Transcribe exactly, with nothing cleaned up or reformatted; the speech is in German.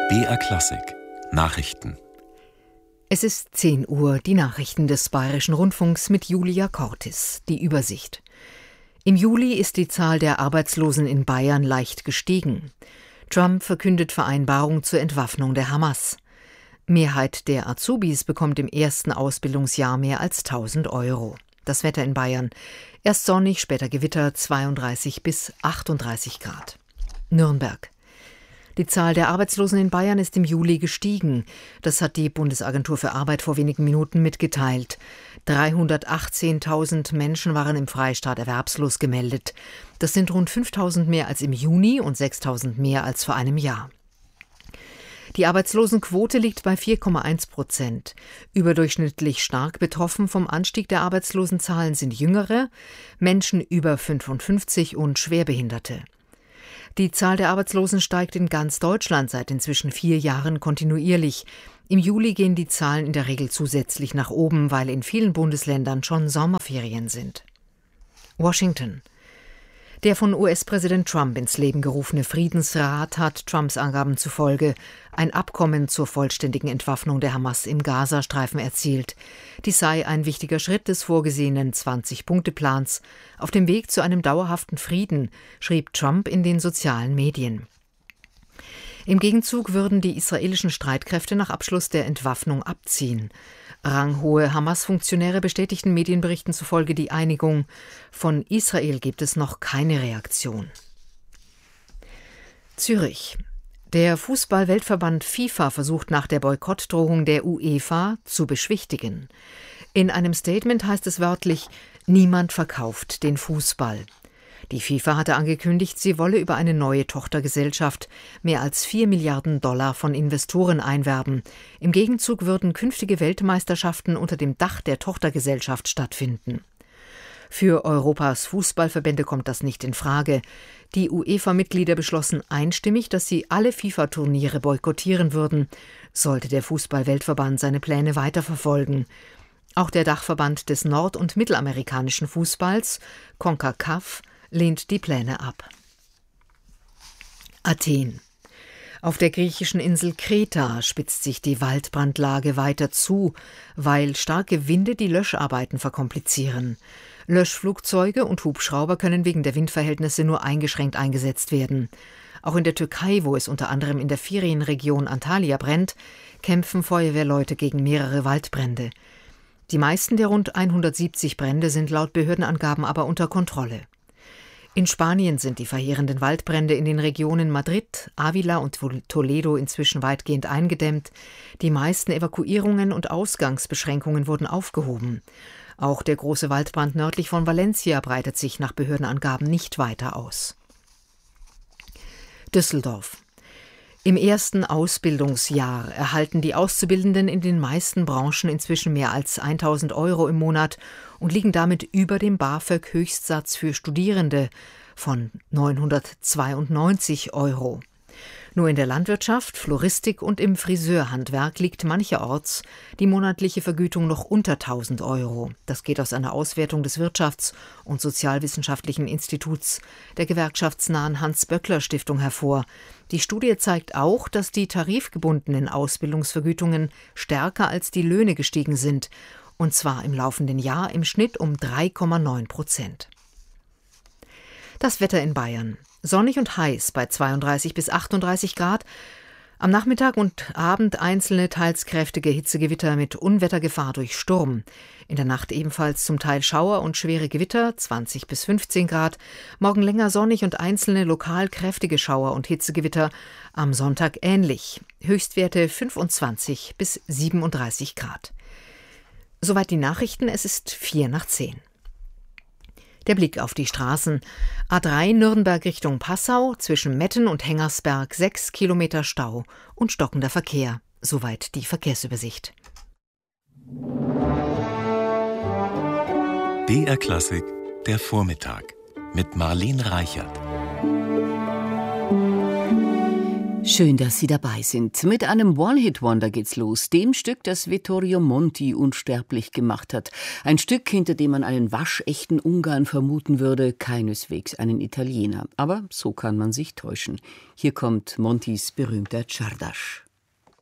B R Klassik Nachrichten. Es ist zehn Uhr, die Nachrichten des Bayerischen Rundfunks mit Julia Cortis. Die Übersicht. Im Juli ist die Zahl der Arbeitslosen in Bayern leicht gestiegen. Trump verkündet Vereinbarung zur Entwaffnung der Hamas. Mehrheit der Azubis bekommt im ersten Ausbildungsjahr mehr als tausend Euro. Das Wetter in Bayern. Erst sonnig, später Gewitter, zweiunddreißig bis achtunddreißig Grad. Nürnberg. Die Zahl der Arbeitslosen in Bayern ist im Juli gestiegen. Das hat die Bundesagentur für Arbeit vor wenigen Minuten mitgeteilt. dreihundertachtzehntausend Menschen waren im Freistaat erwerbslos gemeldet. Das sind rund fünftausend mehr als im Juni und sechstausend mehr als vor einem Jahr. Die Arbeitslosenquote liegt bei vier Komma eins Prozent. Überdurchschnittlich stark betroffen vom Anstieg der Arbeitslosenzahlen sind Jüngere, Menschen über fünfundfünfzig und Schwerbehinderte. Die Zahl der Arbeitslosen steigt in ganz Deutschland seit inzwischen vier Jahren kontinuierlich. Im Juli gehen die Zahlen in der Regel zusätzlich nach oben, weil in vielen Bundesländern schon Sommerferien sind. Washington. Der von U S-Präsident Trump ins Leben gerufene Friedensrat hat Trumps Angaben zufolge ein Abkommen zur vollständigen Entwaffnung der Hamas im Gazastreifen erzielt. Dies sei ein wichtiger Schritt des vorgesehenen zwanzig-Punkte-Plans auf dem Weg zu einem dauerhaften Frieden, schrieb Trump in den sozialen Medien. Im Gegenzug würden die israelischen Streitkräfte nach Abschluss der Entwaffnung abziehen. Ranghohe Hamas-Funktionäre bestätigten Medienberichten zufolge die Einigung. Von Israel gibt es noch keine Reaktion. Zürich. Der Fußball-Weltverband FIFA versucht nach der Boykottdrohung der UEFA zu beschwichtigen. In einem Statement heißt es wörtlich: Niemand verkauft den Fußball. Die FIFA hatte angekündigt, sie wolle über eine neue Tochtergesellschaft mehr als vier Milliarden Dollar von Investoren einwerben. Im Gegenzug würden künftige Weltmeisterschaften unter dem Dach der Tochtergesellschaft stattfinden. Für Europas Fußballverbände kommt das nicht in Frage. Die UEFA-Mitglieder beschlossen einstimmig, dass sie alle FIFA-Turniere boykottieren würden, sollte der Fußball-Weltverband seine Pläne weiterverfolgen. Auch der Dachverband des nord- und mittelamerikanischen Fußballs, CONCACAF, lehnt die Pläne ab. Athen. Auf der griechischen Insel Kreta spitzt sich die Waldbrandlage weiter zu, weil starke Winde die Löscharbeiten verkomplizieren. Löschflugzeuge und Hubschrauber können wegen der Windverhältnisse nur eingeschränkt eingesetzt werden. Auch in der Türkei, wo es unter anderem in der Ferienregion Antalya brennt, kämpfen Feuerwehrleute gegen mehrere Waldbrände. Die meisten der rund hundertsiebzig Brände sind laut Behördenangaben aber unter Kontrolle. In Spanien sind die verheerenden Waldbrände in den Regionen Madrid, Ávila und Toledo inzwischen weitgehend eingedämmt. Die meisten Evakuierungen und Ausgangsbeschränkungen wurden aufgehoben. Auch der große Waldbrand nördlich von Valencia breitet sich nach Behördenangaben nicht weiter aus. Düsseldorf. Im ersten Ausbildungsjahr erhalten die Auszubildenden in den meisten Branchen inzwischen mehr als tausend Euro im Monat und liegen damit über dem BAföG-Höchstsatz für Studierende von neunhundertzweiundneunzig Euro. Nur in der Landwirtschaft, Floristik und im Friseurhandwerk liegt mancherorts die monatliche Vergütung noch unter tausend Euro. Das geht aus einer Auswertung des Wirtschafts- und Sozialwissenschaftlichen Instituts der gewerkschaftsnahen Hans-Böckler-Stiftung hervor. Die Studie zeigt auch, dass die tarifgebundenen Ausbildungsvergütungen stärker als die Löhne gestiegen sind, und zwar im laufenden Jahr im Schnitt um drei Komma neun Prozent. Das Wetter in Bayern. Sonnig und heiß bei zweiunddreißig bis achtunddreißig Grad. Am Nachmittag und Abend einzelne, teils kräftige Hitzegewitter mit Unwettergefahr durch Sturm. In der Nacht ebenfalls zum Teil Schauer und schwere Gewitter, zwanzig bis fünfzehn Grad. Morgen länger sonnig und einzelne lokal kräftige Schauer und Hitzegewitter. Am Sonntag ähnlich. Höchstwerte fünfundzwanzig bis siebenunddreißig Grad. Soweit die Nachrichten, es ist vier nach zehn. Der Blick auf die Straßen. A drei Nürnberg Richtung Passau, zwischen Metten und Hengersberg sechs Kilometer Stau und stockender Verkehr. Soweit die Verkehrsübersicht. B R Klassik, der Vormittag mit Marlene Reichert. Schön, dass Sie dabei sind. Mit einem One-Hit-Wonder geht's los, dem Stück, das Vittorio Monti unsterblich gemacht hat. Ein Stück, hinter dem man einen waschechten Ungarn vermuten würde, keineswegs einen Italiener. Aber so kann man sich täuschen. Hier kommt Montis berühmter Czardas.